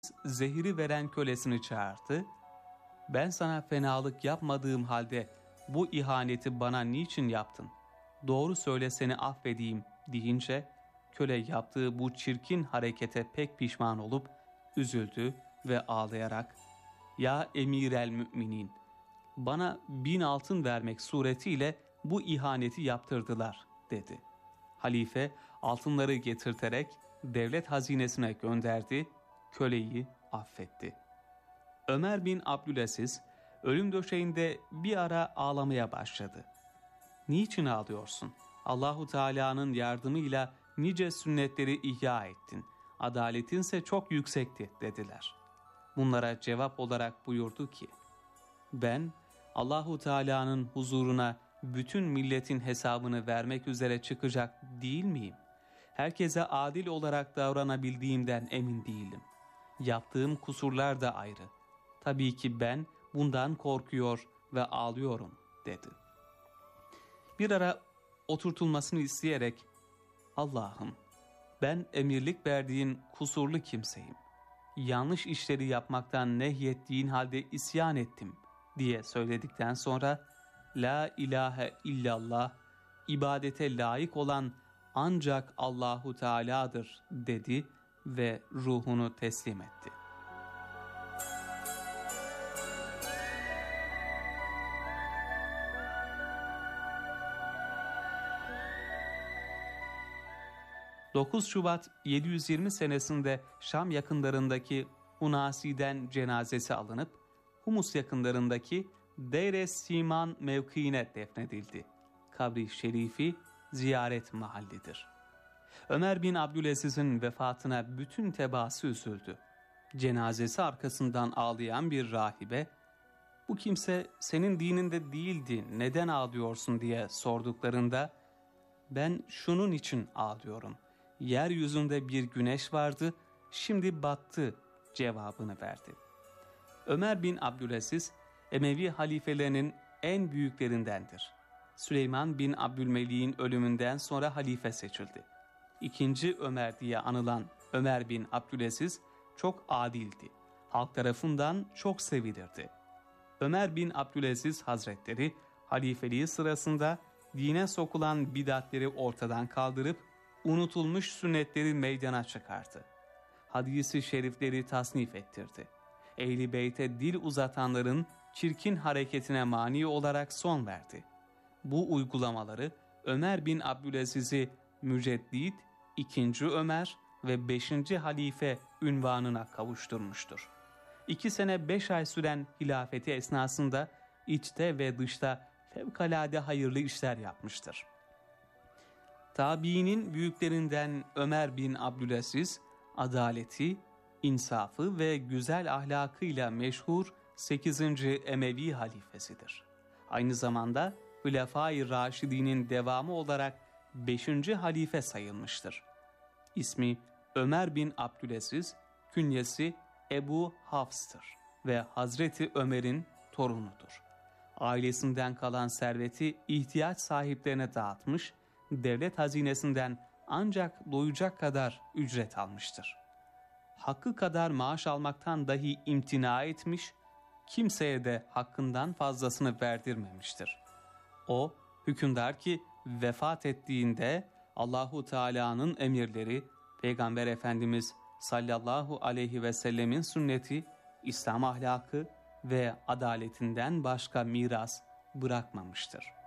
zehiri veren kölesini çağırdı. "Ben sana fenalık yapmadığım halde bu ihaneti bana niçin yaptın? Doğru söyle, seni affedeyim" deyince köle yaptığı bu çirkin harekete pek pişman olup üzüldü ve ağlayarak "Ya emir-el müminin, bana 1000 altın vermek suretiyle bu ihaneti yaptırdılar" dedi. Halife altınları getirterek devlet hazinesine gönderdi, köleyi affetti. Ömer bin Abdülaziz ölüm döşeğinde bir ara ağlamaya başladı. "Niçin ağlıyorsun? Allahu Teala'nın yardımıyla nice sünnetleri ihya ettin. Adaletinse çok yüksekti" dediler. Bunlara cevap olarak buyurdu ki: "Ben Allahu Teala'nın huzuruna bütün milletin hesabını vermek üzere çıkacak değil miyim? Herkese adil olarak davranabildiğimden emin değilim. Yaptığım kusurlar da ayrı. Tabii ki ben bundan korkuyor ve ağlıyorum" dedi. Bir ara oturtulmasını isteyerek "Allah'ım, ben emirlik verdiğin kusurlu kimseyim. Yanlış işleri yapmaktan nehyettiğin halde isyan ettim" diye söyledikten sonra "La ilahe illallah, ibadete layık olan ancak Allahu Teala'dır" dedi ve ruhunu teslim etti. ...9 Şubat 720 senesinde Şam yakınlarındaki Hunasi'den cenazesi alınıp Humus yakınlarındaki Deir-i Siman mevkiine defnedildi. Kabri şerifi ziyaret mahallidir. Ömer bin Abdülaziz'in vefatına bütün tebaası üzüldü. Cenazesi arkasından ağlayan bir rahibe, "Bu kimse senin dininde değildi, neden ağlıyorsun?" diye sorduklarında "Ben şunun için ağlıyorum. Yeryüzünde bir güneş vardı, şimdi battı" cevabını verdi. Ömer bin Abdülaziz, Emevi halifelerinin en büyüklerindendir. Süleyman bin Abdülmelik'in ölümünden sonra halife seçildi. İkinci Ömer diye anılan Ömer bin Abdülaziz çok adildi. Halk tarafından çok sevilirdi. Ömer bin Abdülaziz Hazretleri halifeliği sırasında dine sokulan bidatleri ortadan kaldırıp unutulmuş sünnetleri meydana çıkardı. Hadis-i şerifleri tasnif ettirdi. Ehl-i Beyt'e dil uzatanların çirkin hareketine mani olarak son verdi. Bu uygulamaları Ömer bin Abdülaziz'i Müceddit, 2. Ömer ve 5. Halife ünvanına kavuşturmuştur. 2 sene 5 ay süren hilafeti esnasında içte ve dışta fevkalade hayırlı işler yapmıştır. Tabiinin büyüklerinden Ömer bin Abdülaziz, adaleti, insafı ve güzel ahlakıyla meşhur 8. Emevi halifesidir. Aynı zamanda Hülefai Raşidinin devamı olarak 5. halife sayılmıştır. İsmi Ömer bin Abdülaziz, künyesi Ebu Hafs'tır ve Hazreti Ömer'in torunudur. Ailesinden kalan serveti ihtiyaç sahiplerine dağıtmış, devlet hazinesinden ancak doyacak kadar ücret almıştır. Hakkı kadar maaş almaktan dahi imtina etmiş, kimseye de hakkından fazlasını verdirmemiştir. O hükümdar ki vefat ettiğinde Allahu Teala'nın emirleri, Peygamber Efendimiz sallallahu aleyhi ve sellemin sünneti, İslam ahlakı ve adaletinden başka miras bırakmamıştır.